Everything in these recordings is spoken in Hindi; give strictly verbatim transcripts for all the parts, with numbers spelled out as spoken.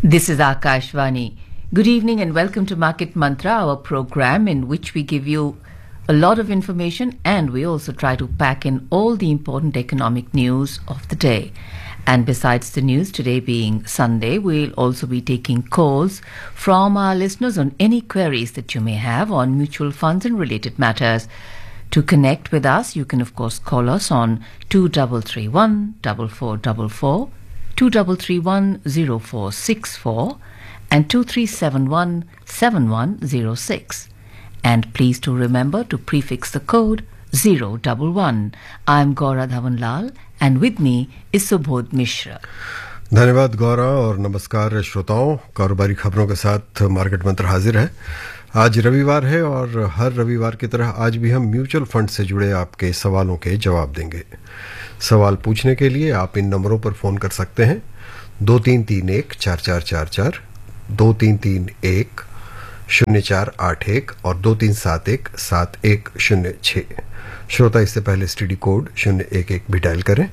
This is Akashvani. Good evening and welcome to Market Mantra, our program in which we give you a lot of information and we also try to pack in all the important economic news of the day. And besides the news, today being Sunday, we'll also be taking calls from our listeners on any queries that you may have on mutual funds and related matters. To connect with us, you can of course call us on two three three one, four four four four, two three three one, zero four six four and two three seven one, seven one zero six. And please do remember to prefix the code zero one one. I'm Gaura Dhawanlal and with me is Subodh Mishra. धन्यवाद गौरा और नमस्कार श्रोताओं। कारोबारी खबरों के साथ मार्केट मंत्र हाजिर है। आज रविवार है और हर रविवार की तरह आज भी हम म्यूचुअल फंड से जुड़े आपके सवालों के जवाब देंगे। सवाल पूछने के लिए आप इन नंबरों पर फोन कर सकते हैं दो तीन तीन एक चार चार चार चार, दो तीन तीन एक शून्य चार आठ एक और दो तीन सात एक सात एक शून्य छः। श्रोता इससे पहले एसटीडी कोड शून्य एक एक भी डायल करें।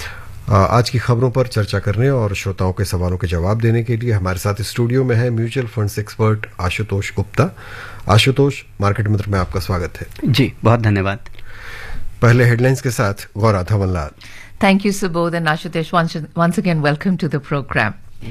आज की खबरों पर चर्चा करने और श्रोताओं के सवालों के जवाब देने के लिए हमारे साथ स्टूडियो में है mutual funds expert Ashutosh Gupta. Ashutosh, market मंत्र में आपका स्वागत है। जी बहुत धन्यवाद। पहले हेडलाइंस के साथ Gaura धवनलाल। Thank you, Subodh, and Ashutosh. Once, once again, welcome to the program.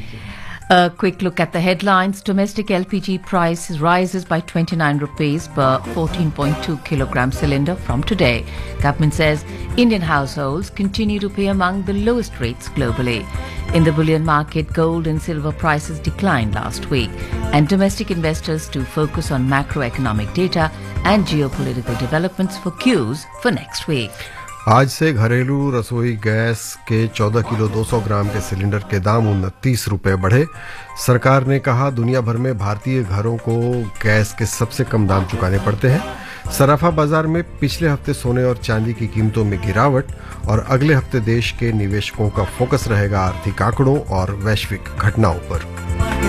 A quick look at the headlines. Domestic L P G price rises by twenty-nine rupees per fourteen point two kilogram cylinder from today. Government says Indian households continue to pay among the lowest rates globally. In the bullion market, gold and silver prices declined last week, and domestic investors to focus on macroeconomic data and geopolitical developments for cues for next week. आज से घरेलू रसोई गैस के चौदह किलो दो सौ ग्राम के सिलेंडर के दाम उनतीस रुपए बढ़े। सरकार ने कहा दुनिया भर में भारतीय घरों को गैस के सबसे कम दाम चुकाने पड़ते हैं। सराफा बाजार में पिछले हफ्ते सोने और चांदी की कीमतों में गिरावट और अगले हफ्ते देश के निवेशकों का फोकस रहेगा आर्थिक आंकड़ों और वैश्विक घटनाओं पर।